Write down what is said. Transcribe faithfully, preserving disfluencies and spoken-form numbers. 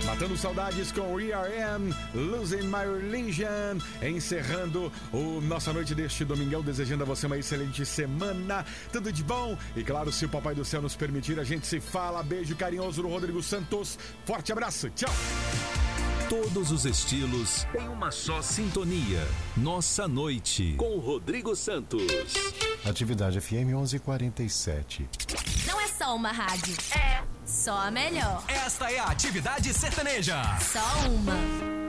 Matando saudades com E R M, Losing My Religion, encerrando o nossa noite deste domingão, desejando a você uma excelente semana, tudo de bom. E claro, se o Papai do Céu nos permitir, a gente se fala. Beijo carinhoso do Rodrigo Santos. Forte abraço, tchau. Todos os estilos em uma só sintonia. Nossa Noite com o Rodrigo Santos. Atividade F M onze quarenta e sete. Não é só uma rádio, é só a melhor. Esta é a Atividade Sertaneja. Só uma.